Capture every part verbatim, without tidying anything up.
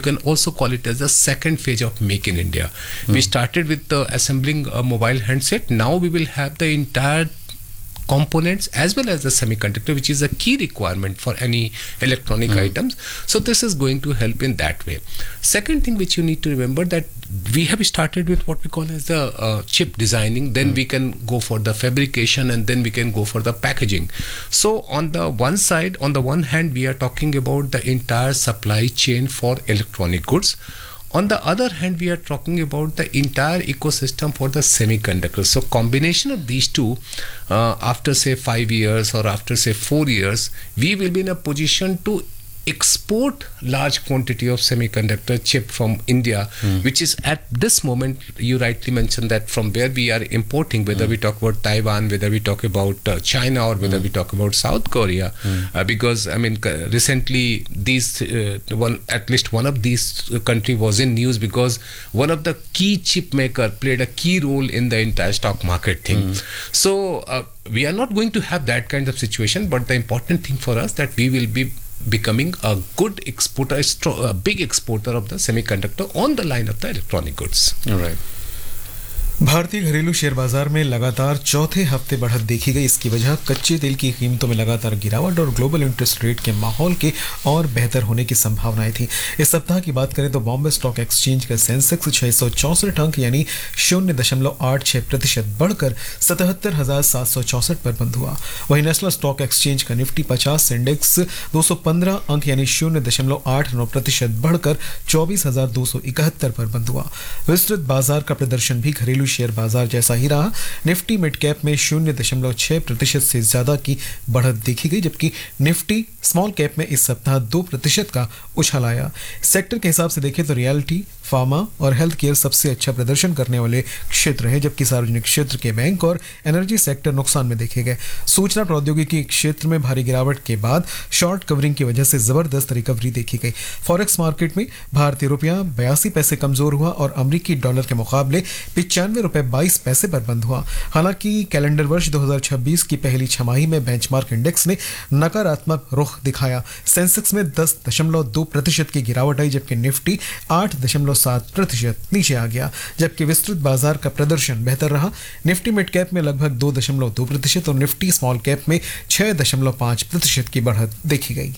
can also call it as the second phase of Make in India. Mm. We started with uh, assembling a mobile handset. Now we will have the entire components as well as the semiconductor, which is a key requirement for any electronic mm. items. So this is going to help in that way. Second thing which you need to remember, that we have started with what we call as the uh, chip designing, then mm. we can go for the fabrication, and then we can go for the packaging. So on the one side, on the one hand, we are talking about the entire supply chain for electronic goods. On the other hand, we are talking about the entire ecosystem for the semiconductors. So combination of these two, uh, after say five years or after say four years, we will be in a position to export large quantity of semiconductor chip from India, mm. which is at this moment, you rightly mentioned that from where we are importing, whether mm. we talk about Taiwan, whether we talk about uh, China, or whether mm. we talk about South Korea, mm. uh, because I mean recently these uh, one at least one of these uh, country was in news because one of the key chip maker played a key role in the entire stock market thing. Mm. So uh, we are not going to have that kind of situation, but the important thing for us that we will be becoming a good exporter, a, stro- a big exporter of the semiconductor on the line of the electronic goods. All right. भारतीय घरेलू share बाजार में लगातार चौथे हफ्ते बढ़त देखी गई। इसकी वजह कच्चे तेल की कीमतों में लगातार गिरावट और ग्लोबल इंटरेस्ट रेट के माहौल के और बेहतर होने की संभावनाएं थी। इस सप्ताह की बात करें तो बॉम्बे स्टॉक एक्सचेंज का सेंसेक्स छह सौ चौसठ अंक यानी शून्य दशमलव आठ छह प्रतिशत बढ़कर सतहत्तर हजार सात सौ चौसठ पर बंद हुआ। वहीं नेशनल स्टॉक एक्सचेंज का निफ्टी पचास इंडेक्स दो सौ पंद्रह अंक यानी शून्य दशमलव आठ नौ प्रतिशत बढ़कर चौबीस हजार दो सौ इकहत्तर पर बंद हुआ। विस्तृत बाजार का प्रदर्शन भी घरेलू शेयर बाजार जैसा ही रहा। निफ्टी मिड कैप में शून्य दशमलव छह प्रतिशत से ज्यादा की बढ़त देखी गई, जबकि निफ्टी स्मॉल कैप में इस सप्ताह दो प्रतिशत का उछाल आया। सेक्टर के हिसाब से देखें तो रियलिटी, फार्मा और हेल्थ केयर सबसे अच्छा प्रदर्शन करने वाले क्षेत्र है, जबकि सार्वजनिक क्षेत्र के बैंक और एनर्जी सेक्टर नुकसान में देखे गए। सूचना प्रौद्योगिकी क्षेत्र में भारी गिरावट के बाद शॉर्ट कवरिंग की वजह से जबरदस्त रिकवरी देखी गई। फॉरेक्स मार्केट में भारतीय रुपया बयासी पैसे कमजोर हुआ और अमेरिकी डॉलर के मुकाबले पिचानवे रुपए बाईस पैसे पर बंद हुआ। हालांकि कैलेंडर वर्ष दो हज़ार छब्बीस की पहली छमाही में बेंचमार्क इंडेक्स ने नकारात्मक रुख दिखाया। सेंसेक्स में दस दशमलव दो प्रतिशत की गिरावट आई, जबकि निफ्टी आठ दशमलव सात प्रतिशत नीचे आ गया। जबकि विस्तृत बाजार का प्रदर्शन बेहतर रहा। निफ्टी मिड कैप में लगभग दो दशमलव दो प्रतिशत और निफ्टी स्मॉल कैप में छह दशमलव पाँच प्रतिशत की बढ़त देखी गई।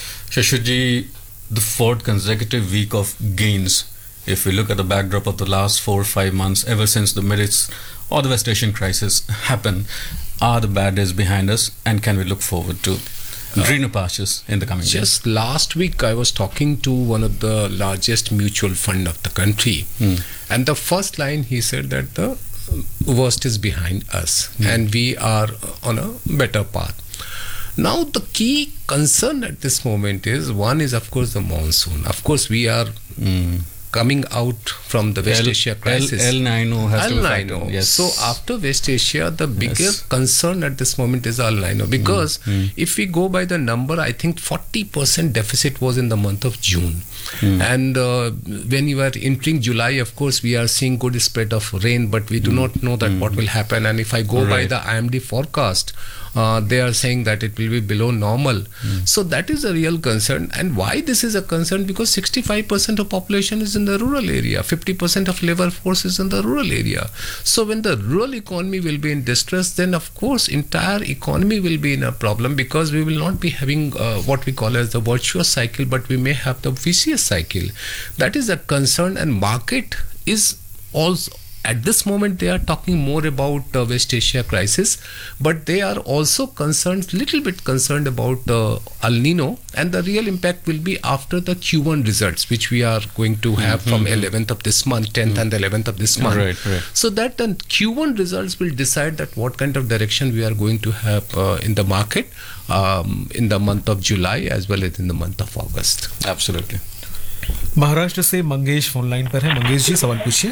शशि जी, the fourth consecutive week of gains. If we look at the backdrop of the last four or five months, ever since the Middle East or the West Asian crisis happened, are the bad days behind us, and can we look forward to greener pastures in the coming Just years? Just last week, I was talking to one of the largest mutual fund of the country, mm. and the first line he said that the worst is behind us, mm. and we are on a better path. Now, the key concern at this moment is, one is, of course, the monsoon. Of course, we are mm. coming out from the West El, Asia crisis. El, El Nino has El to Nino. Yes. So, after West Asia, the bigger yes. concern at this moment is El Nino. Because mm. if we go by the number, I think forty percent deficit was in the month of June. Mm. And uh, when you are entering July, of course, we are seeing good spread of rain, but we do mm. not know that mm. what will happen. And if I go right. by the I M D forecast, Uh, they are saying that it will be below normal. Mm. So that is a real concern. And why this is a concern? Because sixty-five percent of population is in the rural area. fifty percent of labor force is in the rural area. So when the rural economy will be in distress, then of course entire economy will be in a problem, because we will not be having uh, what we call as the virtuous cycle, but we may have the vicious cycle. That is a concern, and market is also, at this moment, they are talking more about uh, West Asia crisis, but they are also concerned, little bit concerned about uh, El Nino, and the real impact will be after the Q one results, which we are going to have mm-hmm. from eleventh of this month, tenth mm-hmm. and eleventh of this month. Right, right. So that the Q one results will decide that what kind of direction we are going to have uh, in the market um, in the month of July as well as in the month of August. Absolutely. Maharashtra से Mangesh phone line पर है। मंगेश जी, सवाल पूछिए।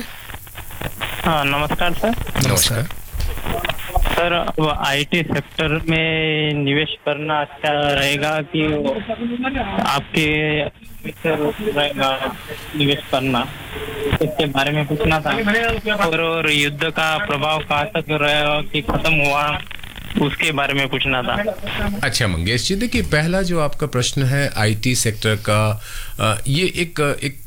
हाँ, नमस्कार sir. नमस्कार sir, अब IT sector में निवेश करना अच्छा रहेगा कि आपके रहेगा निवेश करना, इसके बारे में पूछना था। और, और युद्ध का प्रभाव कहाँ तक रहेगा कि खत्म हुआ, उसके बारे में पूछना था। अच्छा मंगेश जी, देखिए, पहला जो आपका प्रश्न है आईटी सेक्टर का, ये एक एक